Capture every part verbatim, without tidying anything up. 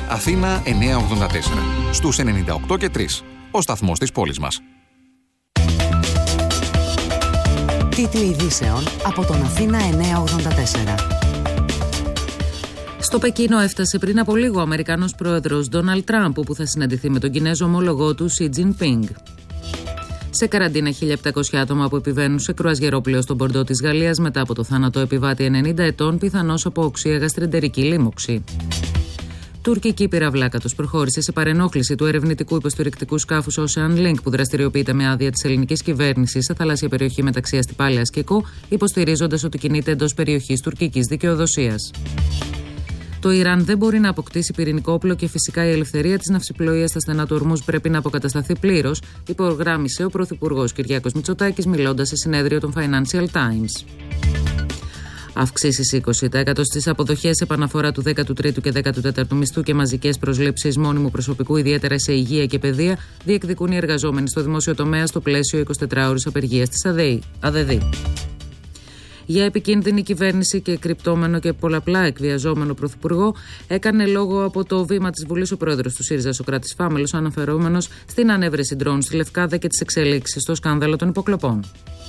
Αθήνα εννιακόσια ογδόντα τέσσερα. Στους ενενήντα οκτώ και τρία. Ο σταθμός της πόλης μας. Τίτλοι ειδήσεων από τον Αθήνα εννιακόσια ογδόντα τέσσερα. Στο Πεκίνο έφτασε πριν από λίγο ο Αμερικανός πρόεδρος Ντόναλντ Τραμπ, που θα συναντηθεί με τον Κινέζο ομόλογό του Σι Τζινπίνγκ. Σε καραντίνα χίλια επτακόσια άτομα που επιβαίνουν σε κρουαζιερόπλαιο στον Μπορντό της Γαλλίας μετά από το θάνατο επιβάτη ενενήντα ετών, πιθανώς από οξία γαστρεντερική λίμωξη. Τουρκική πυραυλάκατος προχώρησε σε παρενόχληση του ερευνητικού υποστηρικτικού σκάφους Ocean Link, που δραστηριοποιείται με άδεια της ελληνικής κυβέρνησης σε θαλάσσια περιοχή μεταξύ Αστυπάλαιας και Κο, υποστηρίζοντας ότι κινείται εντός περιοχής τουρκικής δικαιοδοσίας. Το Ιράν δεν μπορεί να αποκτήσει πυρηνικό όπλο και φυσικά η ελευθερία της ναυσιπλοείας στα στενά του Ορμούζ πρέπει να αποκατασταθεί πλήρως, υπογράμμισε ο Πρωθυπουργός Κυριάκος Μητσοτάκης μιλώντας σε συνέδριο των Financial Times. Αυξήσεις είκοσι τοις εκατό στις αποδοχές, επαναφορά του δέκατου τρίτου και δέκατου τέταρτου μισθού και μαζικές προσλήψεις μόνιμου προσωπικού, ιδιαίτερα σε υγεία και παιδεία, διεκδικούν οι εργαζόμενοι στο δημόσιο τομέα στο πλαίσιο εικοσιτετράωρης απεργίας της ΑΔΕΔ. Για επικίνδυνη κυβέρνηση και κρυπτόμενο και πολλαπλά εκβιαζόμενο πρωθυπουργό, έκανε λόγο από το βήμα της Βουλής ο πρόεδρος του ΣΥΡΙΖΑ Σωκράτης Φάμελος, αναφερόμενος στην ανέβρεση ντρόουν στη Λευκάδα και τις εξελίξεις στο σκάνδαλο των υποκλοπών.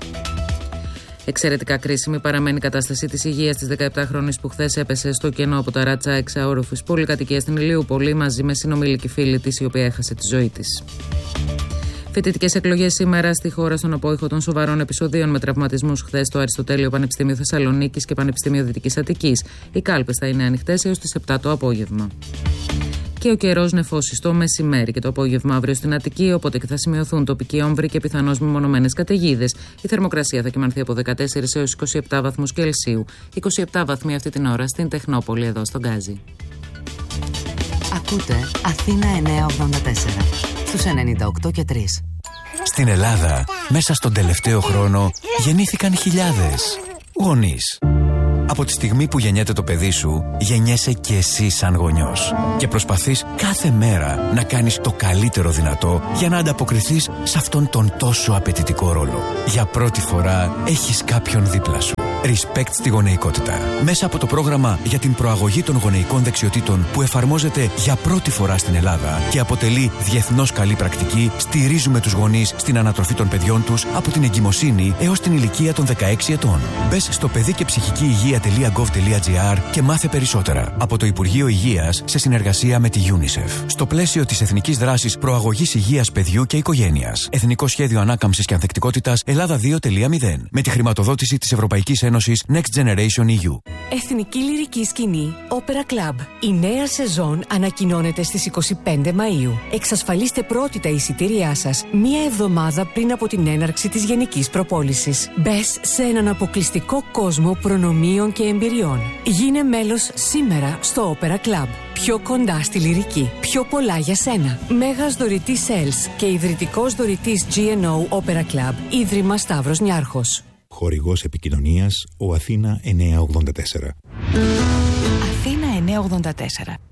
Εξαιρετικά κρίσιμη παραμένει η κατάσταση της υγείας της δεκαεπτάχρονης που χθες έπεσε στο κενό από τα ράτσα εξαόροφης πολυκατοικίας στην Ηλιούπολη, μαζί με συνομήλικη φίλη της, η οποία έχασε τη ζωή της. Φοιτητικές εκλογές σήμερα στη χώρα στον απόϊχο των σοβαρών επεισοδίων με τραυματισμούς χθες στο Αριστοτέλειο Πανεπιστήμιο Θεσσαλονίκης και Πανεπιστήμιο Δυτικής Αττικής. Οι κάλπες θα είναι ανοιχτές έως τις επτά το απόγευμα. Και ο καιρός νεφώσει στο μεσημέρι και το απόγευμα αύριο στην Αττική, οπότε και θα σημειωθούν τοπικοί όμβροι και πιθανώς μεμονωμένες καταιγίδες. Η θερμοκρασία θα κυμανθεί από δεκατέσσερα έως είκοσι επτά βαθμούς Κελσίου. είκοσι επτά βαθμοί αυτή την ώρα στην Τεχνόπολη, εδώ στον Γκάζι. Ακούτε Αθήνα εννιακόσια ογδόντα τέσσερα στους ενενήντα οκτώ και τρία. Στην Ελλάδα, μέσα στον τελευταίο χρόνο, γεννήθηκαν χιλιάδες γονείς. Από τη στιγμή που γεννιέται το παιδί σου, γεννιέσαι και εσύ σαν γονιός. Και προσπαθείς κάθε μέρα να κάνεις το καλύτερο δυνατό για να ανταποκριθείς σε αυτόν τον τόσο απαιτητικό ρόλο. Για πρώτη φορά έχεις κάποιον δίπλα σου. Respect στη γονεϊκότητα. Μέσα από το πρόγραμμα για την προαγωγή των γονεϊκών δεξιοτήτων που εφαρμόζεται για πρώτη φορά στην Ελλάδα και αποτελεί διεθνώς καλή πρακτική, στηρίζουμε τους γονείς στην ανατροφή των παιδιών τους από την εγκυμοσύνη έως την ηλικία των δεκαέξι ετών. Μπες στο παιδί και ψυχική υγεία τελεία γκοβ τελεία τζι άρ και μάθε περισσότερα. Από το Υπουργείο Υγείας σε συνεργασία με τη UNICEF. Στο πλαίσιο της Εθνικής Δράσης Προαγωγής Υγείας Παιδιού και Οικογένειας. Εθνικό Σχέδιο Ανάκαμψης και Ανθεκτικότητας Ελλάδα δύο τελεία μηδέν. Με τη χρηματοδότηση της Ευρωπαϊκής Ένωσης Next Generation ι γιου. Εθνική Λυρική Σκηνή Opera Club. Η νέα σεζόν ανακοινώνεται στις είκοσι πέντε Μαΐου. Εξασφαλίστε πρώτη τα εισιτήριά σας μία εβδομάδα πριν από την έναρξη της γενικής προπόλησης. Μπες σε έναν αποκλειστικό κόσμο προνομίων και εμπειριών. Γίνε μέλος σήμερα στο Opera Club. Πιο κοντά στη λυρική. Πιο πολλά για σένα. Μέγας δωρητής Σέλς και ιδρυτικός δωρητής τζι εν ο Opera Club. Ίδρυμα Σταύρος Νιάρχος. Χορηγός επικοινωνίας ο Αθήνα εννιακόσια ογδόντα τέσσερα. Αθήνα εννιακόσια ογδόντα τέσσερα.